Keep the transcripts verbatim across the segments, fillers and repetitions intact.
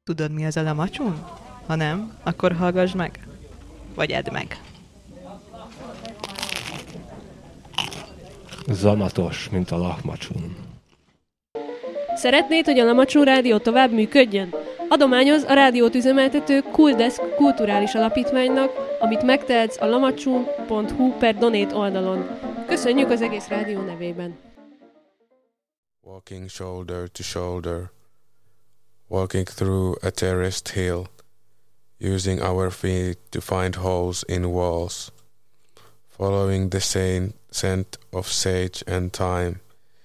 Tudod, mi az a lamacsun? Ha nem, akkor hallgass meg. Vagy edd meg. Zamatos, mint a lahmacsun. Szeretnéd, hogy a Lamacsun Rádió tovább működjön? Adományoz a rádiót üzemeltető Cooldesk kulturális alapítványnak, amit megtehetsz a lamacsun pont hu per donate oldalon. Köszönjük az egész rádió nevében! Walking shoulder to shoulder, walking through a terraced hill, using our feet to find holes in walls, following the same scent of sage and thyme,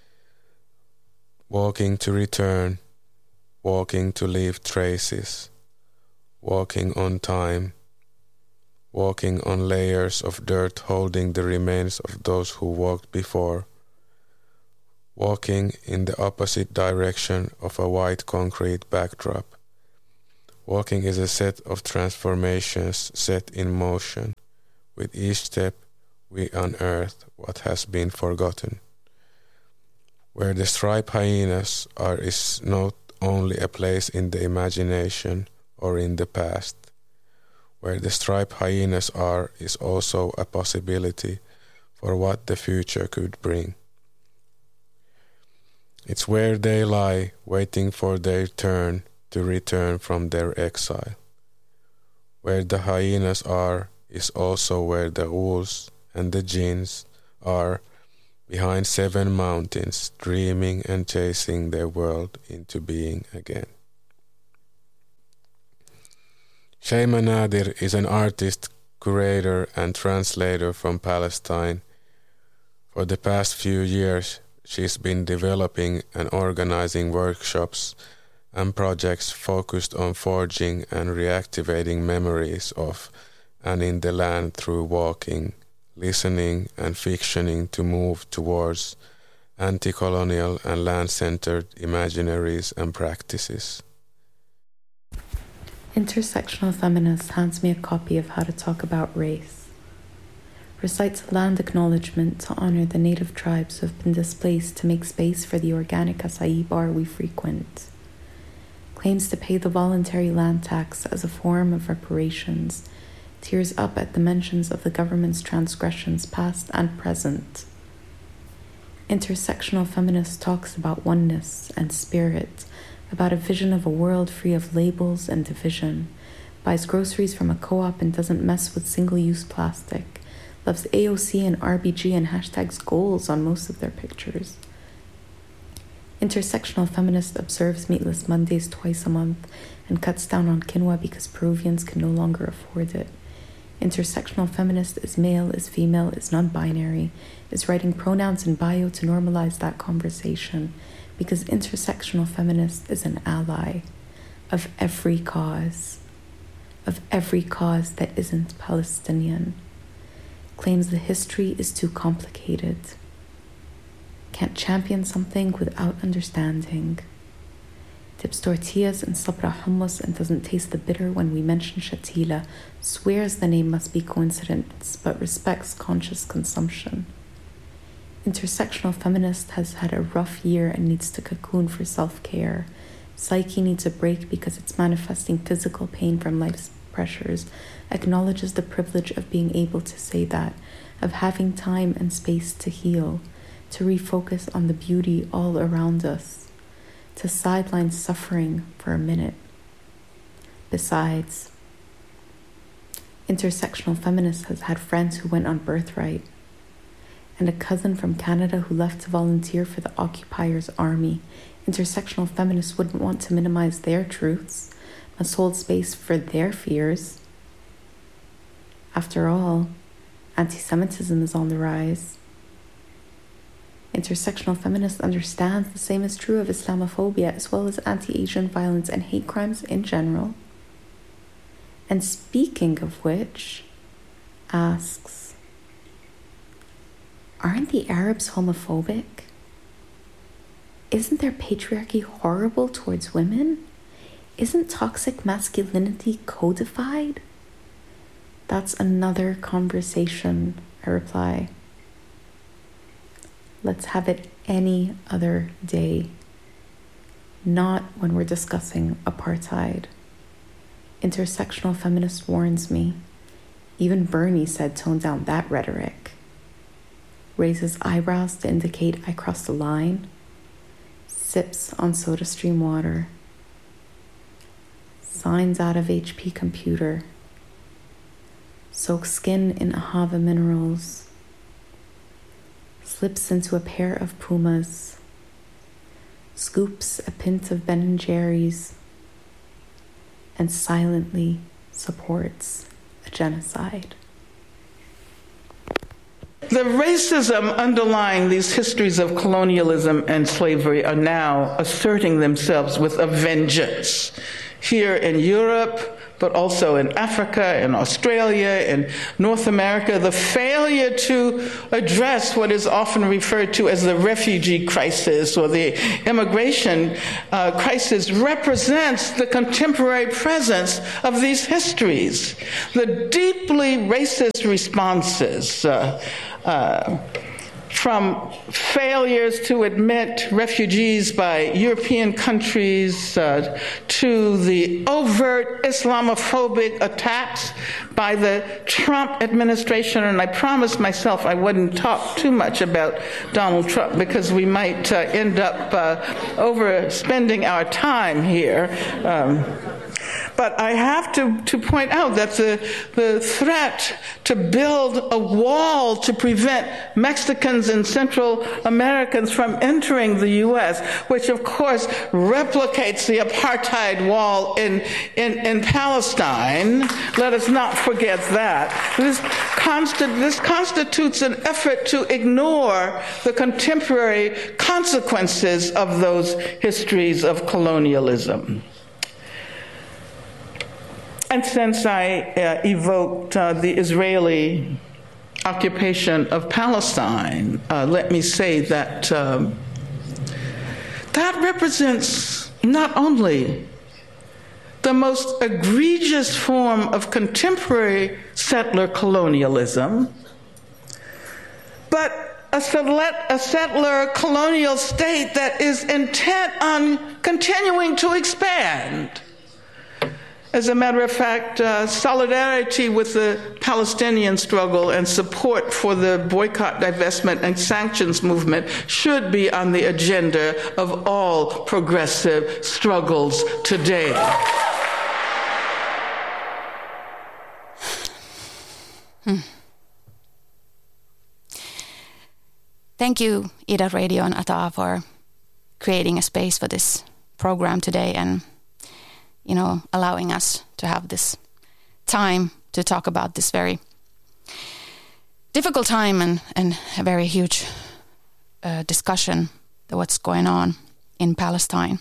walking to return, walking to leave traces, walking on time, walking on layers of dirt holding the remains of those who walked before, walking in the opposite direction of a white concrete backdrop. Walking is a set of transformations set in motion. With each step we unearth what has been forgotten. Where the striped hyenas are is not only a place in the imagination or in the past. Where the striped hyenas are is also a possibility for what the future could bring. It's where they lie, waiting for their turn to return from their exile. Where the hyenas are is also where the wolves and the jinns are, behind seven mountains, dreaming and chasing their world into being again. Shayma Nadir is an artist, curator and translator from Palestine. For the past few years, she's been developing and organizing workshops and projects focused on forging and reactivating memories of and in the land through walking, listening and fictioning to move towards anti-colonial and land-centered imaginaries and practices. Intersectional Feminist hands me a copy of How to Talk About Race. Recites a land acknowledgement to honor the native tribes who have been displaced to make space for the organic acai bar we frequent. Claims to pay the voluntary land tax as a form of reparations, tears up at the mentions of the government's transgressions past and present. Intersectional Feminist talks about oneness and spirit, about a vision of a world free of labels and division, buys groceries from a co-op and doesn't mess with single-use plastic, loves A O C and R B G and hashtags goals on most of their pictures. Intersectional Feminist observes Meatless Mondays twice a month and cuts down on quinoa because Peruvians can no longer afford it. Intersectional Feminist is male, is female, is non-binary, is writing pronouns in bio to normalize that conversation, because Intersectional Feminist is an ally of every cause, of every cause that isn't Palestinian. Claims the history is too complicated. Can't champion something without understanding. Dips tortillas in sabra hummus and doesn't taste the bitter when we mention shatila, swears the name must be coincidence, but respects conscious consumption. Intersectional Feminist has had a rough year and needs to cocoon for self-care. Psyche needs a break because it's manifesting physical pain from life's pressures, acknowledges the privilege of being able to say that, of having time and space to heal, to refocus on the beauty all around us, to sideline suffering for a minute. Besides, Intersectional Feminist has had friends who went on birthright, and a cousin from Canada who left to volunteer for the occupier's army. Intersectional Feminists wouldn't want to minimize their truths, must hold space for their fears. After all, anti-Semitism is on the rise. Intersectional Feminist understands the same is true of Islamophobia as well as anti-Asian violence and hate crimes in general. And speaking of which, asks, aren't the Arabs homophobic? Isn't their patriarchy horrible towards women? Isn't toxic masculinity codified? That's another conversation, I reply. Let's have it any other day. not when we're discussing apartheid. Intersectional feminist warns me. Even Bernie said tone down that rhetoric. Raises eyebrows to indicate I crossed the line. Sips on SodaStream water. Signs out of H P computer. Soaks skin in Ahava minerals. Slips into a pair of Pumas. Scoops a pint of Ben and Jerry's. And silently supports a genocide. The racism underlying these histories of colonialism and slavery are now asserting themselves with a vengeance. Here in Europe, but also in Africa, in Australia, in North America, the failure to address what is often referred to as the refugee crisis or the immigration uh, crisis represents the contemporary presence of these histories. The deeply racist responses uh, uh, from failures to admit refugees by European countries uh, to the overt Islamophobic attacks by the Trump administration. And I promised myself I wouldn't talk too much about Donald Trump because we might uh, end up uh, overspending our time here. Um, But I have to, to point out that the, the threat to build a wall to prevent Mexicans and Central Americans from entering the U S, which of course replicates the apartheid wall in, in, in Palestine, let us not forget that. This, consti- this constitutes an effort to ignore the contemporary consequences of those histories of colonialism. And since I uh, evoked uh, the Israeli occupation of Palestine, uh, let me say that um, that represents not only the most egregious form of contemporary settler colonialism, but a settler colonial state that is intent on continuing to expand. As a matter of fact, uh, solidarity with the Palestinian struggle and support for the boycott, divestment, and sanctions movement should be on the agenda of all progressive struggles today. Hmm. Thank you, Ida Radio and Ata, for creating a space for this program today and you know, allowing us to have this time to talk about this very difficult time and, and a very huge uh, discussion of what's going on in Palestine.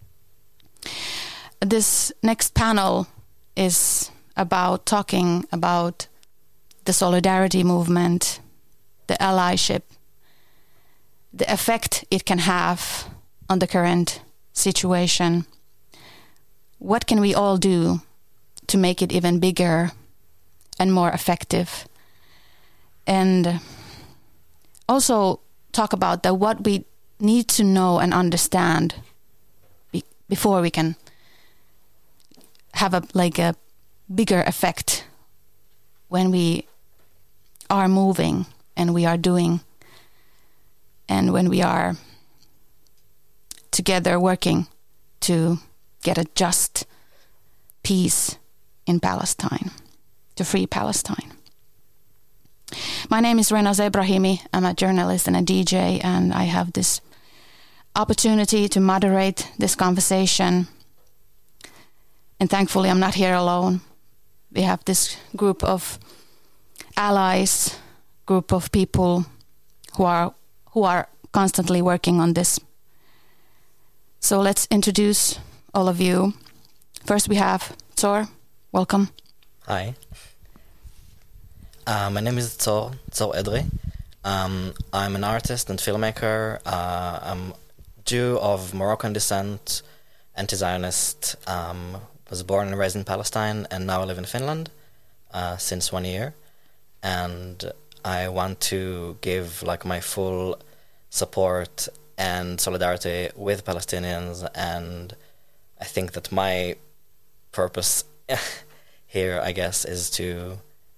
This next panel is about talking about the solidarity movement, the allyship, the effect it can have on the current situation. What can we all do to make it even bigger and more effective? And also talk about the, what we need to know and understand be, before we can have a like a bigger effect when we are moving and we are doing and when we are together working to get a just peace in Palestine, to free Palestine. My name is Reynaz Ebrahimi. I'm a journalist and a D J, and I have this opportunity to moderate this conversation. And thankfully, I'm not here alone. We have this group of allies, group of people who are who are constantly working on this. So let's introduce all of you. First we have Tzor. Welcome. Hi. Uh, my name is Tzor, Tzor Edri. Um, I'm an artist and filmmaker. Uh, I'm Jew of Moroccan descent, anti-Zionist. Um, was born and raised in Palestine, and now I live in Finland uh, since one year. And I want to give like my full support and solidarity with Palestinians. And I think that my purpose here, I guess, is to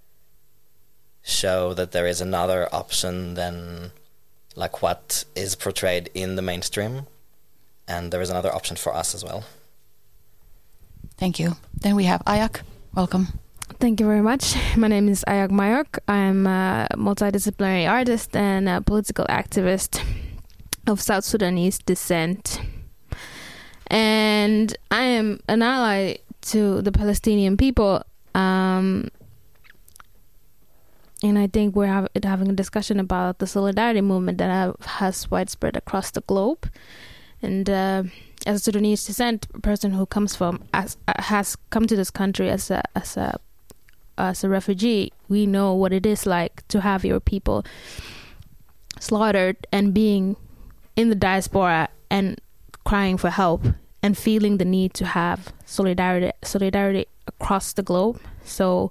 show that there is another option than like what is portrayed in the mainstream, and there is another option for us as well. Thank you. Then we have Ayak. Welcome. Thank you very much. My name is Ayak Mayok. I'm a multidisciplinary artist and a political activist of South Sudanese descent. And I am an ally to the Palestinian people. Um, and I think we're have, having a discussion about the solidarity movement that have, has widespread across the globe. And uh, as a Sudanese descent person who comes from, as, uh, has come to this country as a, as a as a refugee, we know what it is like to have your people slaughtered and being in the diaspora and crying for help and feeling the need to have solidarity solidarity across the globe. So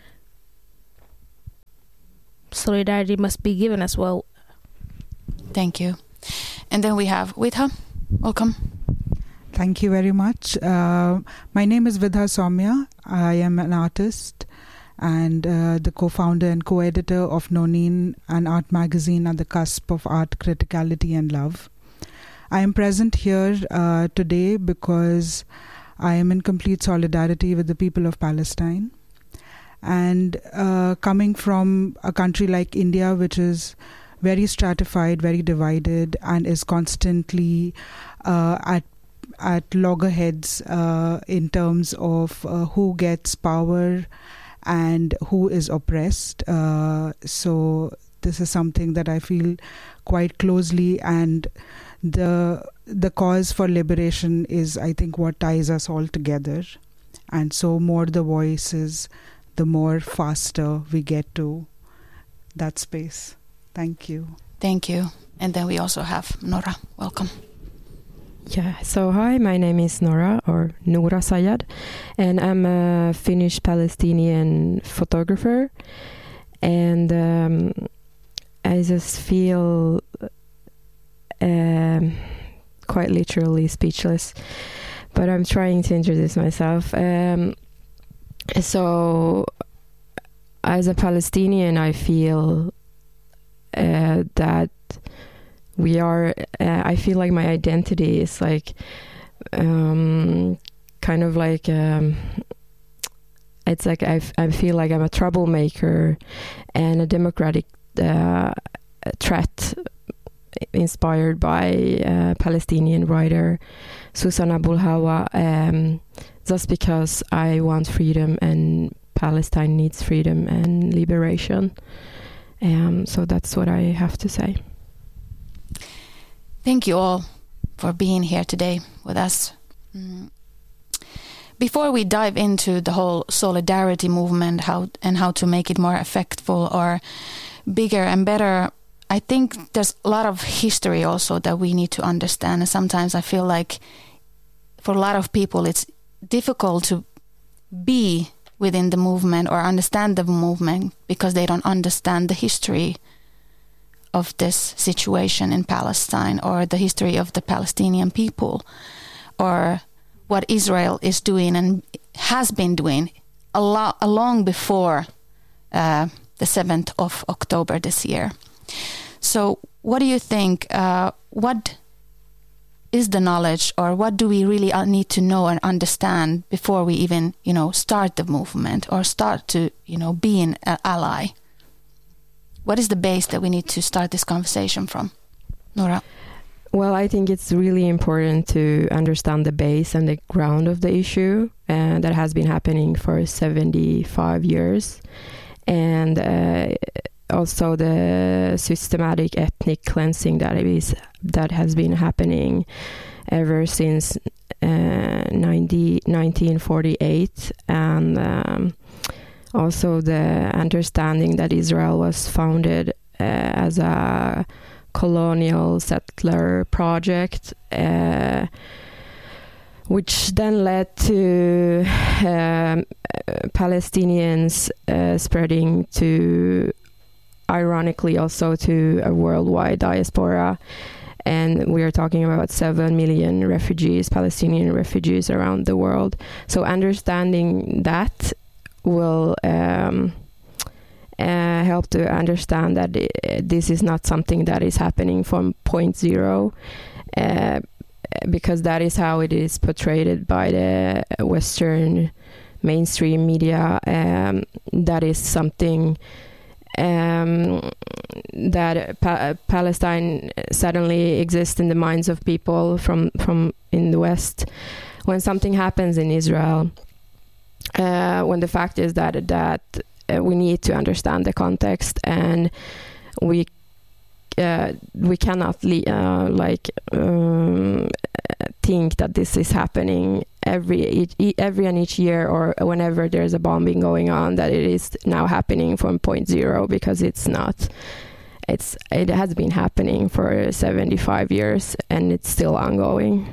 solidarity must be given as well. Thank you. And then we have Vidha. Welcome. Thank you very much. Uh, my name is Vidha Soumya. I am an artist and uh, the co-founder and co-editor of Nonin, an art magazine at the cusp of art criticality and love. I am present here uh, today because I am in complete solidarity with the people of Palestine. And uh, coming from a country like India, which is very stratified, very divided, and is constantly uh, at at loggerheads uh, in terms of uh, who gets power and who is oppressed. Uh, so this is something that I feel quite closely, and the the cause for liberation is, I think, what ties us all together. And so more the voices, the more faster we get to that space. Thank you. Thank you. And then we also have Nora. Welcome. Yeah, so hi, my name is Nora, or Noura Sayad, and I'm a Finnish Palestinian photographer, and um, I just feel um, quite literally speechless, but I'm trying to introduce myself. Um, so, as a Palestinian, I feel uh, that we are, uh, I feel like my identity is like, um, kind of like, um, it's like I, f- I feel like I'm a troublemaker and a democratic uh, threat inspired by uh, Palestinian writer Susan Abulhawa, um, just because I want freedom and Palestine needs freedom and liberation. Um, so that's what I have to say. Thank you all for being here today with us. Mm. Before we dive into the whole solidarity movement how and how to make it more effectful or bigger and better, I think there's a lot of history also that we need to understand. And sometimes I feel like for a lot of people it's difficult to be within the movement or understand the movement because they don't understand the history of this situation in Palestine or the history of the Palestinian people or what Israel is doing and has been doing a lot long before uh, the seventh of October this year. So what do you think, uh, what is the knowledge or what do we really need to know and understand before we even, you know, start the movement or start to, you know, be an ally? What is the base that we need to start this conversation from? Nora? Well, I think it's really important to understand the base and the ground of the issue, and that has been happening for seventy-five years. And uh, also the systematic ethnic cleansing that is that has been happening ever since uh, nineteen forty-eight, and um, also the understanding that Israel was founded uh, as a colonial settler project, uh, which then led to um, Palestinians uh, spreading to, ironically, also to a worldwide diaspora. and we are talking about seven million refugees, Palestinian refugees around the world. So understanding that will um, uh, help to understand that it, this is not something that is happening from point zero, uh, because that is how it is portrayed by the Western mainstream media. Um, that is something um, that pa- Palestine suddenly exists in the minds of people from, from in the West. When something happens in Israel, uh, when the fact is that that uh, we need to understand the context, and we uh, we cannot le- uh, like um, think that this is happening every each, every and each year, or whenever there's a bombing going on, that it is now happening from point zero, because it's not. It's it has been happening for seventy-five years, and it's still ongoing.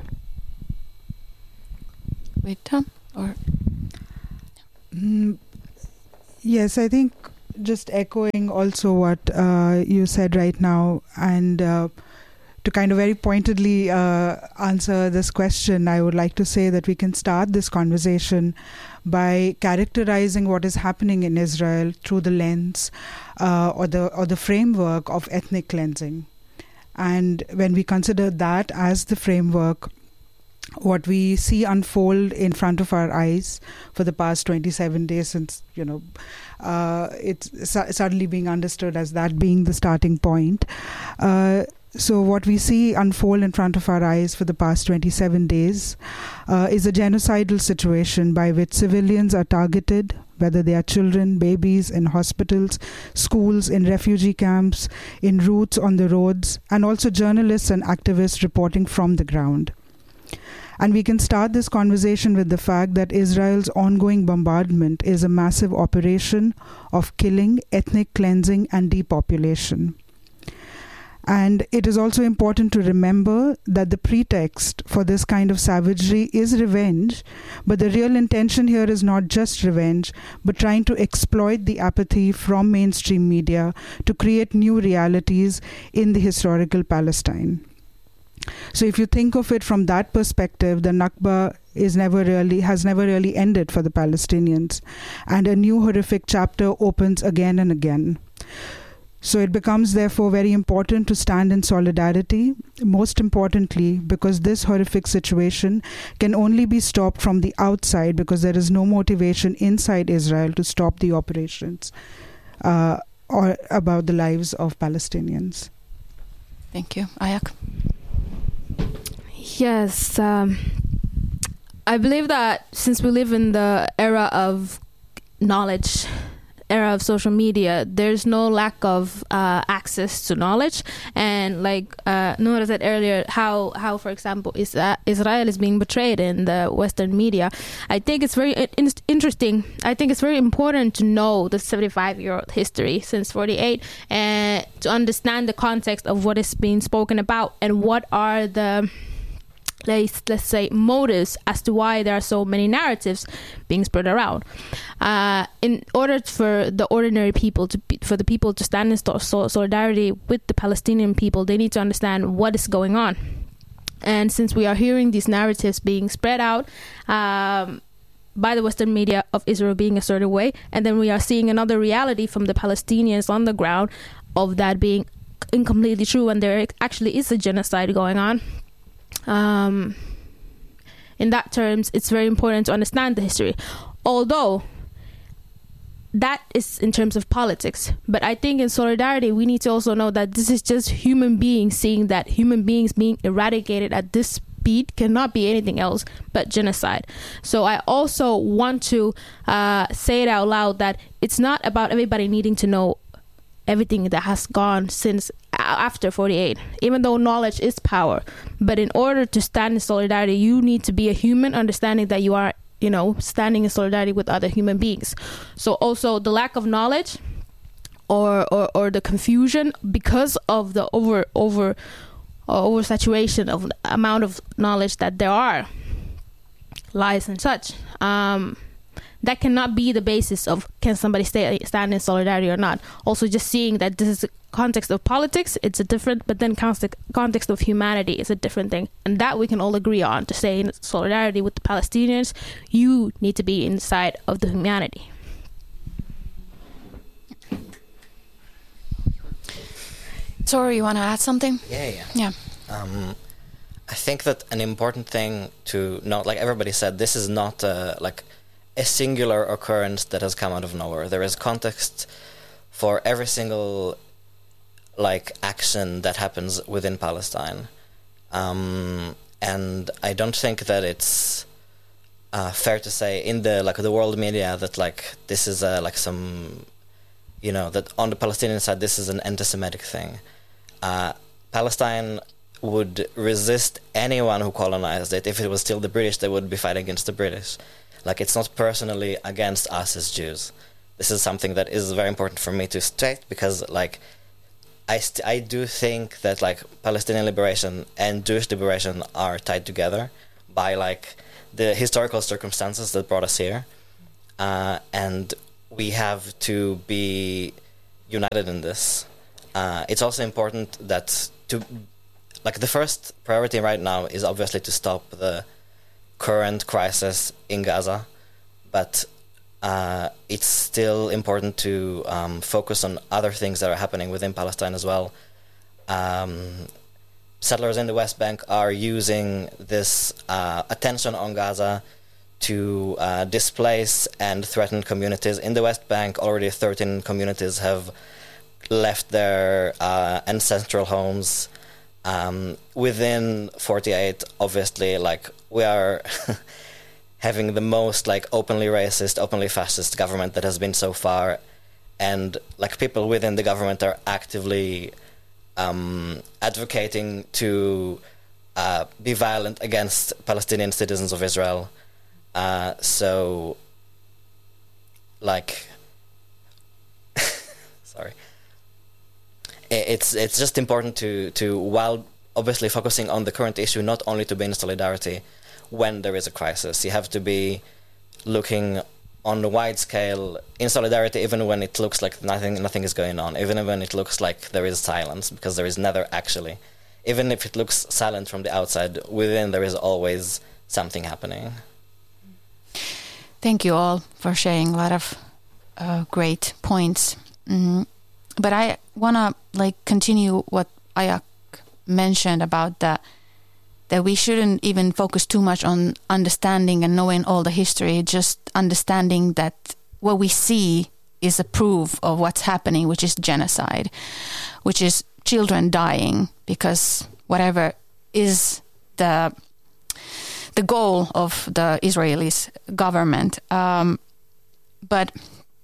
Wait, Tom, or mm, yes, I think just echoing also what uh, you said right now, and uh, to kind of very pointedly uh, answer this question, I would like to say that we can start this conversation by characterizing what is happening in Israel through the lens uh, or the or the framework of ethnic cleansing. And when we consider that as the framework, what we see unfold in front of our eyes for the past twenty-seven days, since, you know, uh, it's su- suddenly being understood as that being the starting point. Uh, So what we see unfold in front of our eyes for the past twenty-seven days uh, is a genocidal situation by which civilians are targeted, whether they are children, babies, in hospitals, schools, in refugee camps, in routes on the roads, and also journalists and activists reporting from the ground. And we can start this conversation with the fact that Israel's ongoing bombardment is a massive operation of killing, ethnic cleansing, and depopulation. And it is also important to remember that the pretext for this kind of savagery is revenge, but the real intention here is not just revenge, but trying to exploit the apathy from mainstream media to create new realities in the historical Palestine. So if you think of it from that perspective, the Nakba is never really has never really ended for the Palestinians, and a new horrific chapter opens again and again. So it becomes therefore very important to stand in solidarity, most importantly because this horrific situation can only be stopped from the outside, because there is no motivation inside Israel to stop the operations uh, or about the lives of Palestinians. Thank you. Ayak? Yes, um, I believe that since we live in the era of knowledge, era of social media, there's no lack of uh, access to knowledge. And like uh, Noora said earlier, how, how for example, is, uh, Israel is being portrayed in the Western media. I think it's very in- interesting. I think it's very important to know the seventy-five-year-old history since forty-eight, and to understand the context of what is being spoken about and what are the Let's, let's say motives as to why there are so many narratives being spread around. Uh, in order for the ordinary people to be, for the people to stand in solidarity with the Palestinian people, they need to understand what is going on. And since we are hearing these narratives being spread out um, by the Western media of Israel being a certain way, and then we are seeing another reality from the Palestinians on the ground of that being incompletely true, and there actually is a genocide going on. Um, in that terms, it's very important to understand the history, although that is in terms of politics. But I think in solidarity, we need to also know that this is just human beings seeing that human beings being eradicated at this speed cannot be anything else but genocide. So I also want to uh, say it out loud that it's not about everybody needing to know everything that has gone since after forty-eight, even though knowledge is power. But in order to stand in solidarity, you need to be a human, understanding that you are, you know, standing in solidarity with other human beings. So also the lack of knowledge or or, or the confusion because of the over over uh, oversaturation of the amount of knowledge that there are, lies and such. Um, that cannot be the basis of can somebody stay, stand in solidarity or not. Also just seeing that this is context of politics, it's a different, but then context context of humanity is a different thing, and that we can all agree on. To stay in solidarity with the Palestinians, you need to be inside of the humanity. Sorry, you want to add something? Yeah, yeah. Yeah. Um, I think that an important thing to note, like everybody said, this is not uh, like a singular occurrence that has come out of nowhere. There is context for every single like action that happens within Palestine, um, and I don't think that it's uh, fair to say in the like the world media that like this is uh, like some, you know, that on the Palestinian side this is an anti-Semitic thing. Uh, Palestine would resist anyone who colonized it. If it was still the British, they would be fighting against the British. Like, it's not personally against us as Jews. This is something that is very important for me to state, because, like, I st- I do think that, like, Palestinian liberation and Jewish liberation are tied together by, like, the historical circumstances that brought us here. Uh, and we have to be united in this. Uh, it's also important that to... Like, the first priority right now is obviously to stop the current crisis in Gaza, but uh, it's still important to um, focus on other things that are happening within Palestine as well. Um, settlers in the West Bank are using this uh, attention on Gaza to uh, displace and threaten communities. In the West Bank, already thirteen communities have left their uh, ancestral homes. Um, within forty-eight, obviously, like, we are having the most, like, openly racist, openly fascist government that has been so far, and, like, people within the government are actively um, advocating to uh, be violent against Palestinian citizens of Israel. Uh, so, like, sorry. It's it's just important to, to, while obviously focusing on the current issue, not only to be in solidarity when there is a crisis. You have to be looking on the wide scale in solidarity, even when it looks like nothing nothing is going on, even when it looks like there is silence, because there is never actually. Even if it looks silent from the outside, within there is always something happening. Thank you all for sharing a lot of uh, great points. Mm. But I want to like continue what Ayak mentioned about that, that we shouldn't even focus too much on understanding and knowing all the history, just understanding that what we see is a proof of what's happening, which is genocide, which is children dying because whatever is the the goal of the Israeli government. Um, but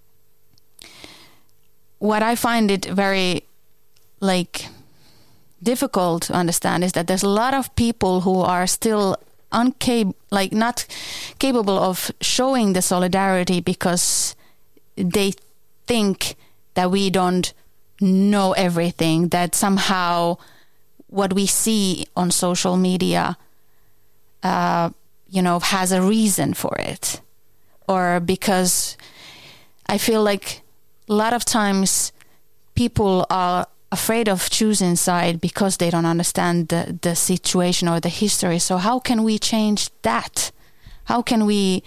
what I find it very, like, difficult to understand is that there's a lot of people who are still uncap- like not capable of showing the solidarity because they think that we don't know everything, that somehow what we see on social media, uh, you know, has a reason for it. Or because I feel like a lot of times people are afraid of choosing side because they don't understand the, the situation or the history. So how can we change that? How can we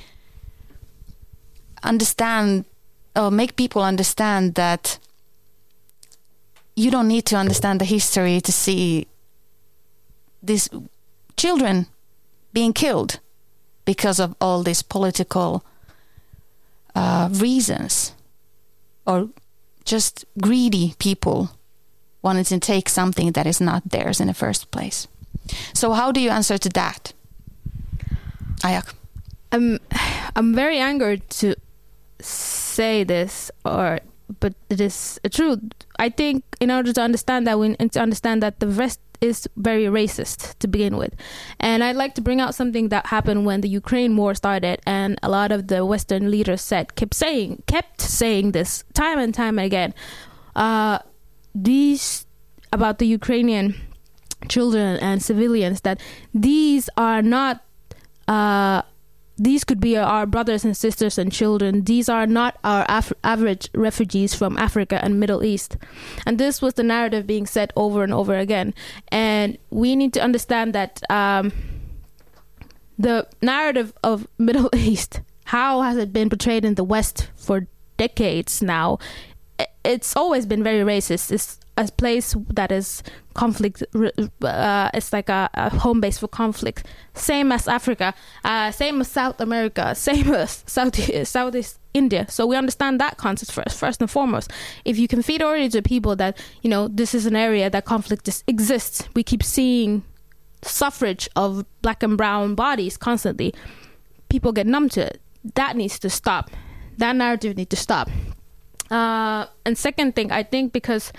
understand or make people understand that you don't need to understand the history to see these children being killed because of all these political uh, reasons? Or just greedy people wanting to take something that is not theirs in the first place. So how do you answer to that, Ayak? I'm, I'm very angered to say this, or but it is true. I think in order to understand that, we need to understand that the West is very racist to begin with. And I'd like to bring out something that happened when the Ukraine war started, and a lot of the Western leaders said, kept saying, kept saying this time and time again. Uh, these about the Ukrainian children and civilians, that these are not uh, these could be our brothers and sisters and children. These are not our af- average refugees from Africa and Middle East. And this was the narrative being said over and over again. And we need to understand that um, the narrative of Middle East, how has it been portrayed in the West for decades now? It's always been very racist. It's a place that is conflict, uh, it's like a, a home base for conflict. Same as Africa, uh, same as South America, same as South, Southeast India. So we understand that concept first, first and foremost. If you can feed already to people that, you know, this is an area that conflict just exists, we keep seeing suffrage of black and brown bodies constantly, people get numb to it. That needs to stop. That narrative needs to stop. Uh, and second thing, I think because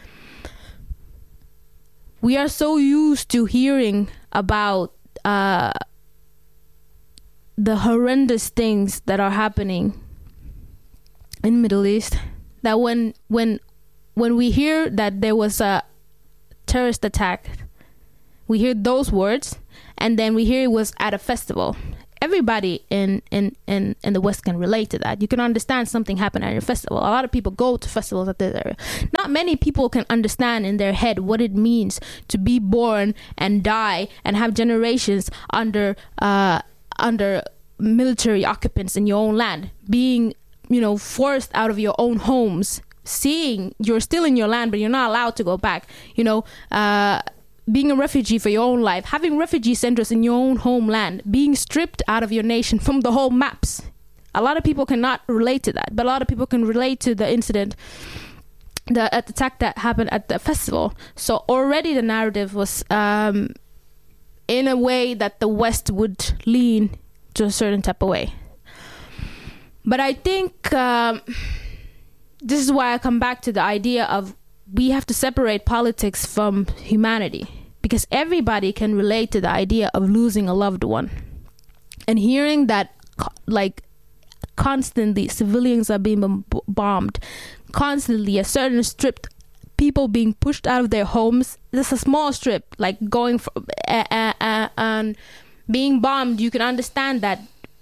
we are so used to hearing about uh, the horrendous things that are happening in Middle East, that when when when we hear that there was a terrorist attack, we hear those words, and then we hear it was at a festival. Everybody in, in, in, in the West can relate to that. You can understand something happened at your festival. A lot of people go to festivals at this area. Not many people can understand in their head what it means to be born and die and have generations under uh, under military occupants in your own land, being, you know, forced out of your own homes, seeing you're still in your land but you're not allowed to go back, you know, uh, being a refugee for your own life, having refugee centers in your own homeland, being stripped out of your nation from the whole maps. A lot of people cannot relate to that, but a lot of people can relate to the incident, the attack that happened at the festival. So already the narrative was um, in a way that the West would lean to a certain type of way. But I think um, this is why I come back to the idea of we have to separate politics from humanity, because everybody can relate to the idea of losing a loved one. And hearing that, like, constantly civilians are being b- bombed, constantly a certain strip, people being pushed out of their homes. This is a small strip, like going for, uh, uh, uh, and being bombed. You can understand that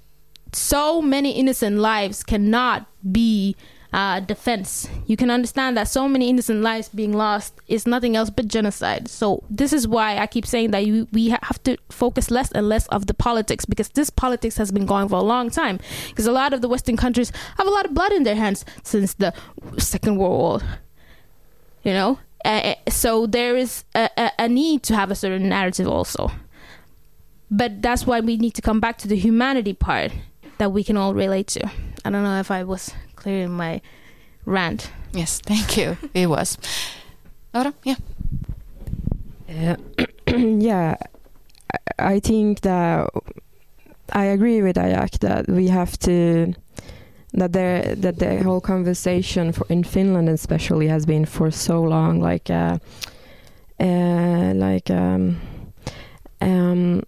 so many innocent lives cannot be Uh, defense. You can understand that so many innocent lives being lost is nothing else but genocide. So this is why I keep saying that you, we have to focus less and less of the politics, because this politics has been going for a long time, because a lot of the Western countries have a lot of blood in their hands since the Second World War, you know. Uh, so there is a, a, a need to have a certain narrative also, but that's why we need to come back to the humanity part that we can all relate to. I don't know if I was clear in my rant. Yes, thank you. It was. Laura, yeah. Uh, yeah, I think that I agree with Ayak that we have to, that there that the whole conversation for in Finland especially has been for so long, like uh, uh, like um, um,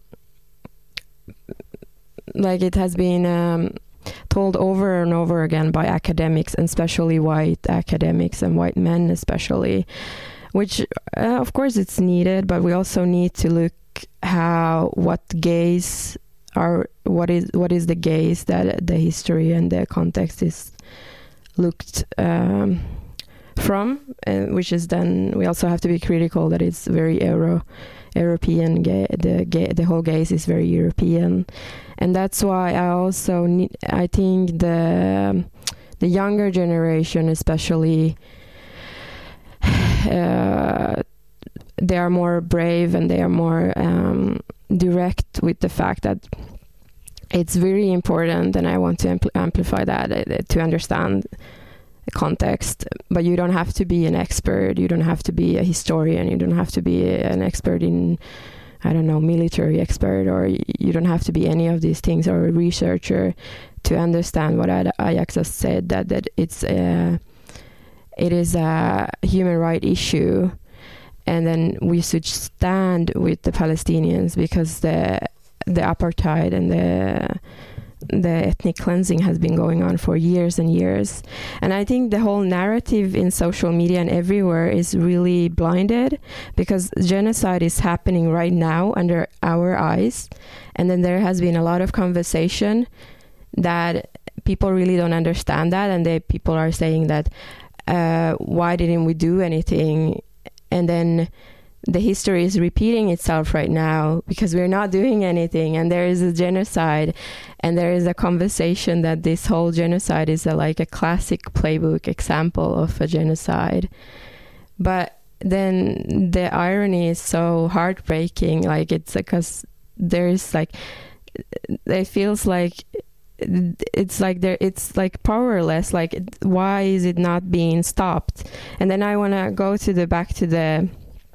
like it has been um, told over and over again by academics, and especially white academics and white men especially, which uh, of course it's needed, but we also need to look how what gaze are what is what is the gaze that the history and the context is looked um, from, uh, which is then we also have to be critical that it's very Euro European. Ga- the ga- the whole gaze is very European, and that's why I also need, I think the the younger generation especially, uh, they are more brave and they are more um, direct with the fact that it's very important, and I want to ampl- amplify that uh, to understand the context. But you don't have to be an expert, you don't have to be a historian, you don't have to be an expert in, I don't know, military expert, or you don't have to be any of these things, or a researcher to understand what Ayak just said, that, that it's a, it is a human right issue. And then we should stand with the Palestinians, because the the apartheid and the the ethnic cleansing has been going on for years and years. And I think the whole narrative in social media and everywhere is really blinded, because genocide is happening right now under our eyes. And then there has been a lot of conversation that people really don't understand that, and they people are saying that uh, why didn't we do anything? And then the history is repeating itself right now because we're not doing anything, and there is a genocide, and there is a conversation that this whole genocide is a, like a classic playbook example of a genocide. But then the irony is so heartbreaking. Like, it's because there's like, it feels like it's like there it's like powerless. Like, why is it not being stopped? And then I want to go to the back to the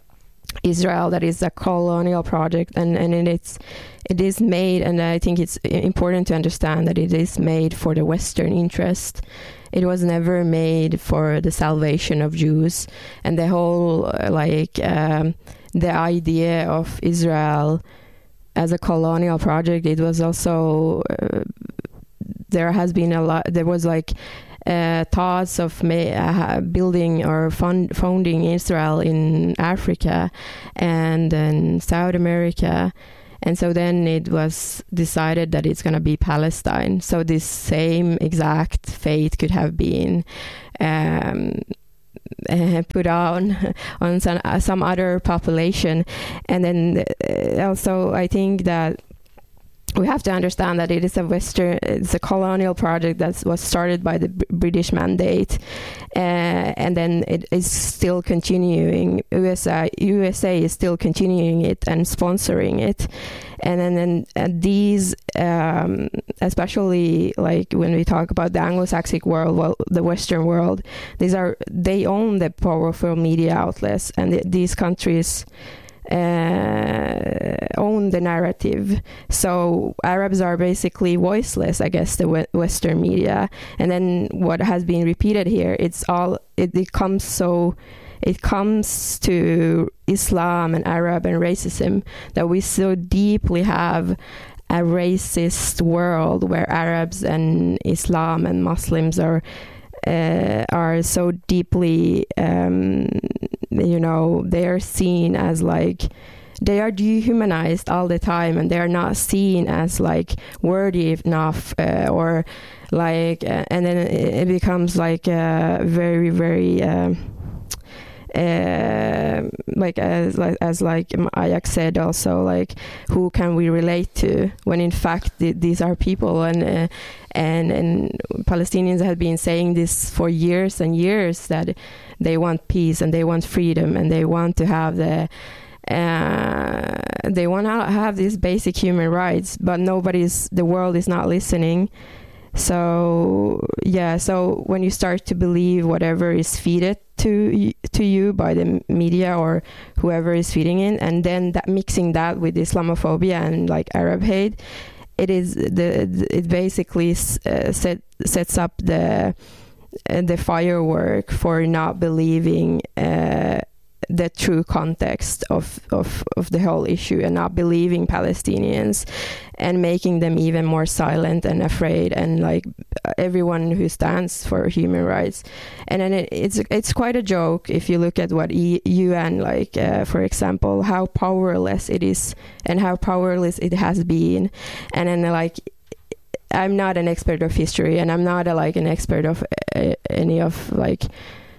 Israel, that is a colonial project, and and it's it is made, and I think it's important to understand that it is made for the Western interest. It was never made for the salvation of Jews. And the whole uh, like um, the idea of Israel as a colonial project, it was also uh, there has been a lot there was like Uh, thoughts of ma- uh, building or fund- founding Israel in Africa and in South America. And so then it was decided that it's going to be Palestine. So this same exact fate could have been um, uh, put on on some, uh, some other population. And then uh, also I think that we have to understand that it is a Western, it's a colonial project that was started by the B- British mandate, uh, and then it is still continuing. U S A, U S A is still continuing it and sponsoring it, and then and, and these, um, especially like when we talk about the Anglo-Saxon world, well, the Western world, these are they own the powerful media outlets, and th- these countries Uh, own the narrative. So Arabs are basically voiceless, I guess, the we- Western media. And then what has been repeated here, it's all it, it comes so it comes to Islam and Arab and racism, that we so deeply have a racist world where Arabs and Islam and Muslims are Uh, are so deeply, um, you know, they are seen as like, they are dehumanized all the time, and they are not seen as like worthy enough, uh, or like, uh, and then it becomes like a very, very, uh, uh, like as like as like Ayak said also, like, who can we relate to, when in fact th- these are people, and uh, and and Palestinians have been saying this for years and years, that they want peace and they want freedom and they want to have the uh, they want to have these basic human rights, but nobody's the world is not listening. So yeah, so when you start to believe whatever is fed to to you by the media or whoever is feeding it, and then that mixing that with Islamophobia and like Arab hate, it is the, the it basically uh, set sets up the uh, the firework for not believing uh, the true context of, of, of the whole issue, and not believing Palestinians, and making them even more silent and afraid, and like everyone who stands for human rights. And then it, it's it's quite a joke if you look at what e- U N, like uh, for example, how powerless it is and how powerless it has been. And then like, I'm not an expert of history, and I'm not a, like an expert of uh, any of like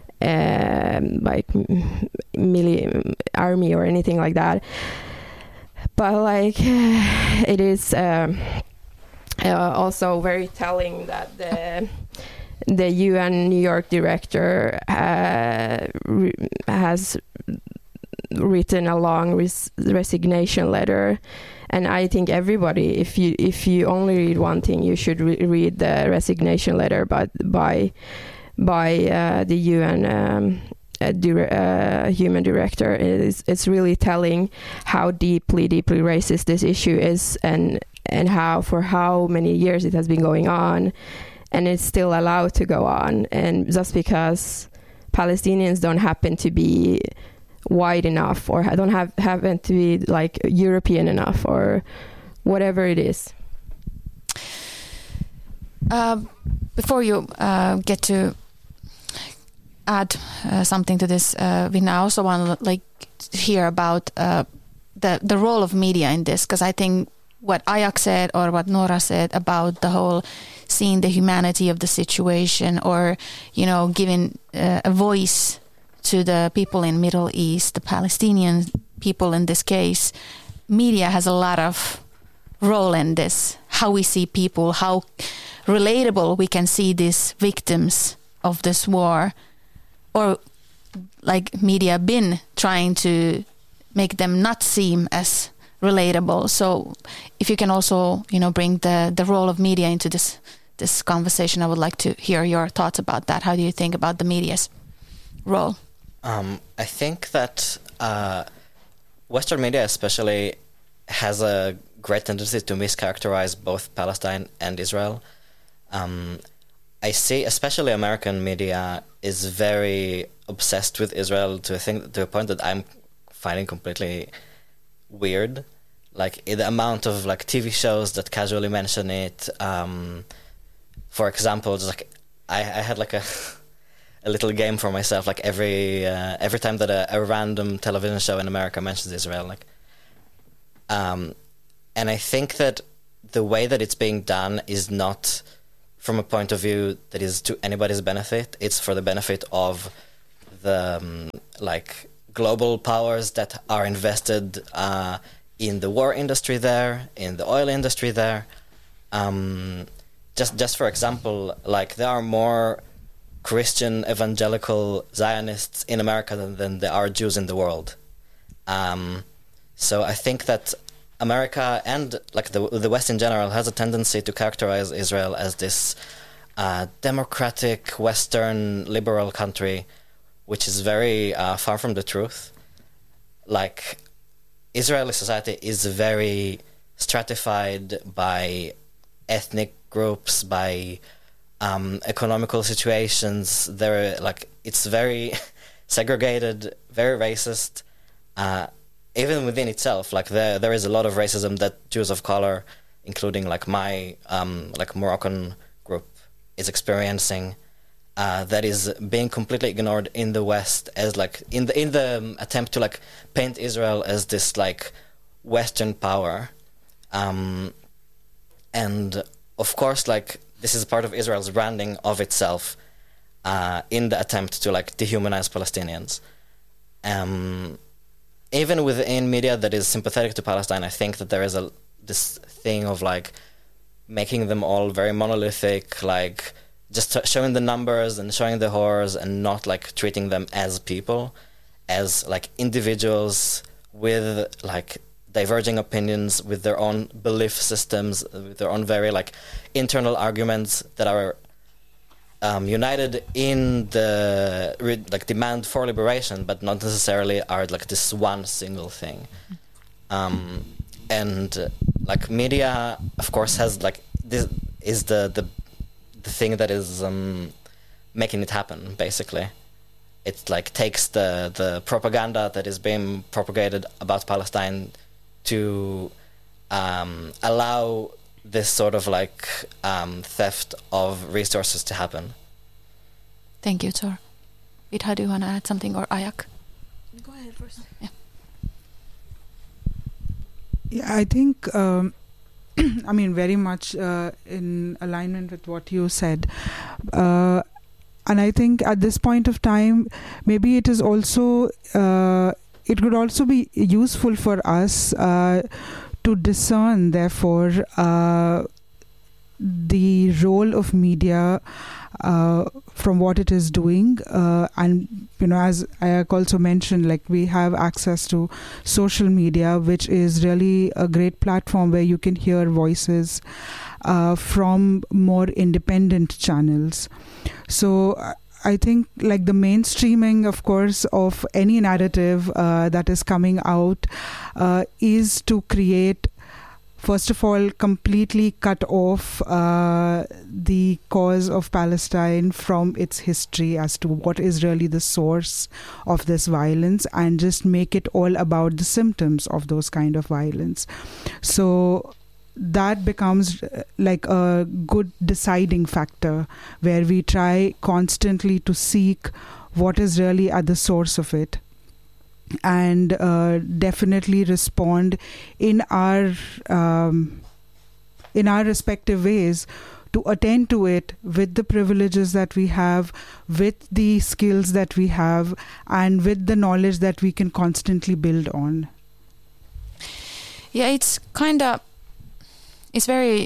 Um, like mili- army or anything like that, but like it is um, uh, also very telling that the the U N New York director uh, re- has written a long res- resignation letter. And I think everybody, if you if you only read one thing, you should re- read the resignation letter, but by by uh, the U N um, uh, dire- uh, human director. It is, it's really telling how deeply, deeply racist this issue is, and and how for how many years it has been going on, and it's still allowed to go on. And just because Palestinians don't happen to be white enough, or don't have happen to be like European enough, or whatever it is. uh, before you uh, get to add uh, something to this, uh, we now also want to like hear about uh, the the role of media in this, because I think what Ayak said or what Nora said about the whole seeing the humanity of the situation, or you know, giving uh, a voice to the people in Middle East, the Palestinian people in this case, media has a lot of role in this. How we see people, how relatable we can see these victims of this war, or like media been trying to make them not seem as relatable. So if you can also, you know, bring the, the role of media into this this conversation, I would like to hear your thoughts about that. How do you think about the media's role? Um, I think that uh, Western media especially has a great tendency to mischaracterize both Palestine and Israel. Um, I see, especially American media is very obsessed with Israel to a thing, to a point that I'm finding completely weird. Like the amount of like T V shows that casually mention it. Um, for example, just like I, I had like a a little game for myself. Like every uh, every time that a, a random television show in America mentions Israel, like, um, and I think that the way that it's being done is not from a point of view that is to anybody's benefit. It's for the benefit of the um, like global powers that are invested uh, in the war industry there, in the oil industry there. Um, just just for example, like there are more Christian evangelical Zionists in America than, than there are Jews in the world. Um, so I think that America and like the the West in general has a tendency to characterize Israel as this uh, democratic Western liberal country, which is very uh, far from the truth. Like Israeli society is very stratified by ethnic groups, by um, economical situations. There, like it's very segregated, very racist. Uh, even within itself, like there, there is a lot of racism that Jews of color, including like my um, like Moroccan group, is experiencing. Uh, that is being completely ignored in the West, as like in the in the um, attempt to like paint Israel as this like Western power, um, and of course like this is part of Israel's branding of itself uh, in the attempt to like dehumanize Palestinians. Um, even within media that is sympathetic to Palestine, I think that there is a this thing of like making them all very monolithic, like just t- showing the numbers and showing the horrors and not like treating them as people, as like individuals with like diverging opinions, with their own belief systems, with their own very like internal arguments that are um, united in the re- like demand for liberation, but not necessarily are like this one single thing. Um, and uh, like media, of course, has like this is the the the thing that is um, making it happen, basically. It like takes the, the propaganda that is being propagated about Palestine to um, allow this sort of like um, theft of resources to happen. Thank you, Tor. Vidha, do you want to add something, or Ayak? Go ahead first. Yeah. Yeah, I think... Um, I mean, very much uh, in alignment with what you said. Uh, and I think at this point of time, maybe it is also, uh, it could also be useful for us uh, to discern, therefore, uh, the role of media uh, from what it is doing. Uh, and, you know, as I also mentioned, like we have access to social media, which is really a great platform where you can hear voices uh, from more independent channels. So uh, I think like the mainstreaming, of course, of any narrative uh, that is coming out uh, is to create, first of all, completely cut off uh, the cause of Palestine from its history as to what is really the source of this violence, and just make it all about the symptoms of those kind of violence. So that becomes uh, like a good deciding factor, where we try constantly to seek what is really at the source of it, and uh, definitely respond in our um, in our respective ways to attend to it with the privileges that we have, with the skills that we have, and with the knowledge that we can constantly build on. Yeah, it's kind of, it's very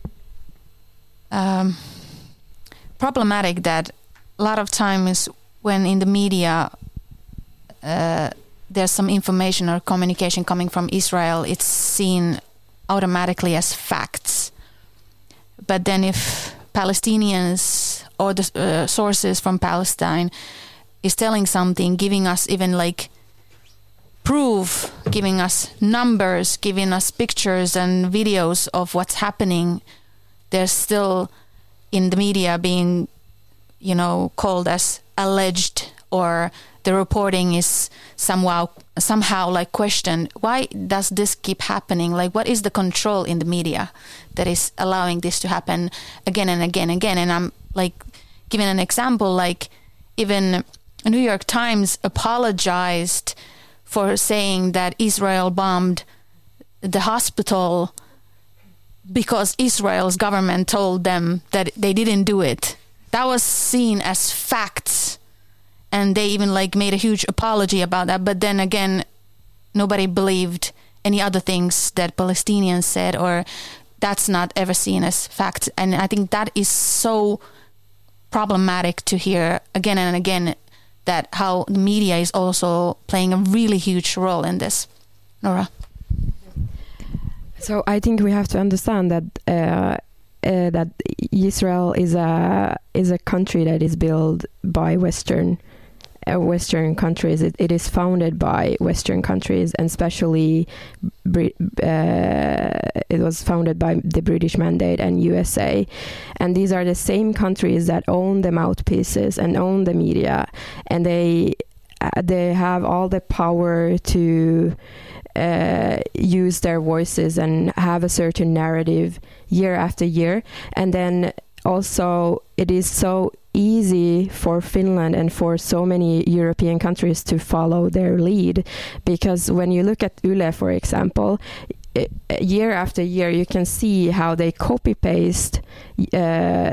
um, problematic that a lot of times when in the media uh, there's some information or communication coming from Israel, it's seen automatically as facts. But then if Palestinians or the uh, sources from Palestine is telling something, giving us even like proof, giving us numbers, giving us pictures and videos of what's happening, they're still in the media being, you know, called as alleged, or the reporting is somehow somehow like questioned. Why does this keep happening? Like, what is the control in the media that is allowing this to happen again and again and again? And I'm like giving an example, like even New York Times apologized for saying that Israel bombed the hospital because Israel's government told them that they didn't do it. That was seen as facts. And they even like made a huge apology about that. But then again, nobody believed any other things that Palestinians said, or that's not ever seen as fact. And I think that is so problematic to hear again and again, that how the media is also playing a really huge role in this. Nora? So I think we have to understand that uh, uh, that Israel is a is a country that is built by Western uh, Western countries. It, it is founded by Western countries, and especially Brit- uh, it was founded by the British Mandate and U S A. And these are the same countries that own the mouthpieces and own the media, and they uh, they have all the power to uh, use their voices and have a certain narrative year after year. And then also it is so easy for Finland and for so many European countries to follow their lead, because when you look at Yle, for example, it, year after year you can see how they copy paste uh,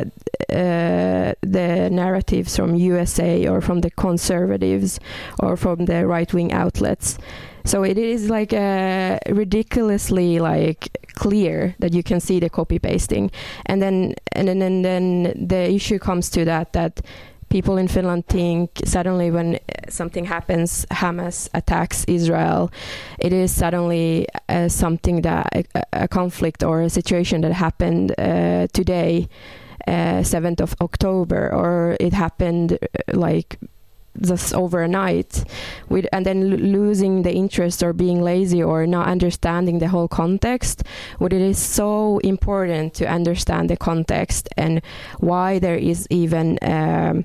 uh, the narratives from U S A or from the conservatives or from the right-wing outlets. So it is like uh, ridiculously like clear that you can see the copy pasting, and then and then and then the issue comes to that that people in Finland think suddenly when something happens, Hamas attacks Israel, it is suddenly uh, something that a, a conflict or a situation that happened uh, today, uh, seventh of October, or it happened uh, like just overnight, with and then l- losing the interest or being lazy or not understanding the whole context. What it is so important to understand the context and why there is even um,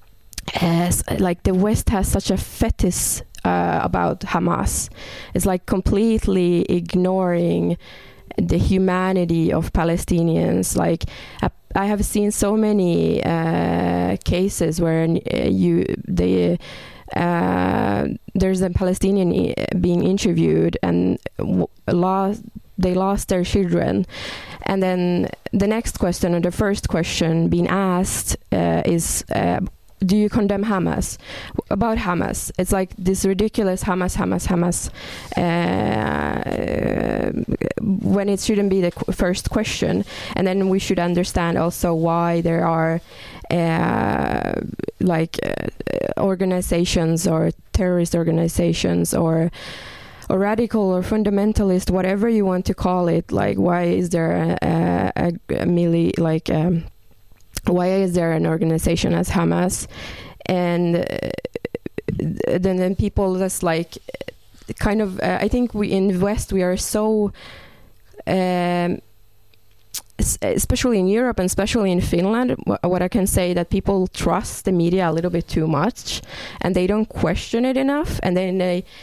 as like the West has such a fetish uh, about Hamas. It's like completely ignoring the humanity of Palestinians. Like a I have seen so many uh, cases where uh, you they uh, there's a Palestinian I- being interviewed and w- lost they lost their children, and then the next question or the first question being asked uh, is. Uh, Do you condemn Hamas? About Hamas, it's like this ridiculous Hamas, Hamas, Hamas, uh, when it shouldn't be the qu- first question. And then we should understand also why there are uh, like uh, organizations or terrorist organizations or or radical or fundamentalist, whatever you want to call it. Like, why is there a, a, a, a milli like um, why is there an organization as Hamas? And uh, then, then people just like kind of, uh, I think we in the West, we are so, um, especially in Europe and especially in Finland, what I can say that people trust the media a little bit too much and they don't question it enough. And then they,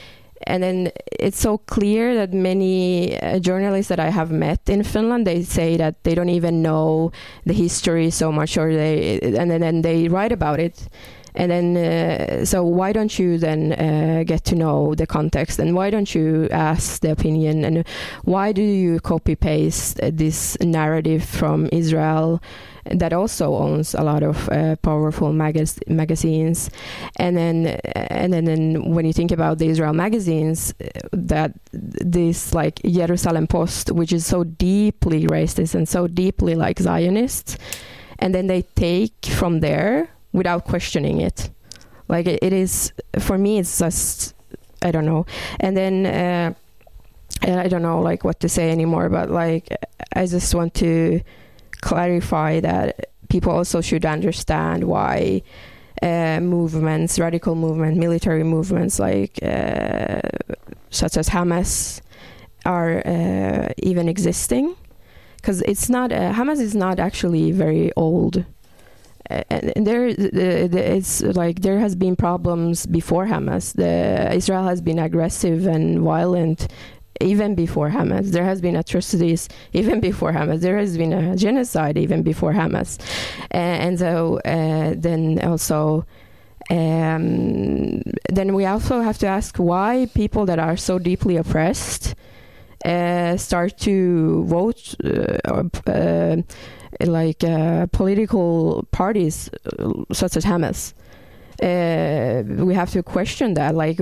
and then it's so clear that many uh, journalists that I have met in Finland, they say that they don't even know the history so much, or they and then, then they write about it. And then, uh, so why don't you then uh, get to know the context, and why don't you ask the opinion, and why do you copy paste this narrative from Israel that also owns a lot of uh, powerful magaz- magazines, and then and then and when you think about the Israel magazines, that this like Jerusalem Post, which is so deeply racist and so deeply like Zionist, and then they take from there without questioning it. Like it, it is, for me, it's just, I don't know. And then, uh, I don't know like what to say anymore, but like, I just want to clarify that people also should understand why uh, movements, radical movement, military movements like uh, such as Hamas are uh, even existing. Because it's not, uh, Hamas is not actually very old. And there, it's like there has been problems before Hamas. The Israel has been aggressive and violent even before Hamas. There has been atrocities even before Hamas. There has been a genocide even before Hamas. And, and so uh, then also, um, then we also have to ask why people that are so deeply oppressed uh, start to vote uh, uh, like uh, political parties uh, such as Hamas. Uh, we have to question that. Like,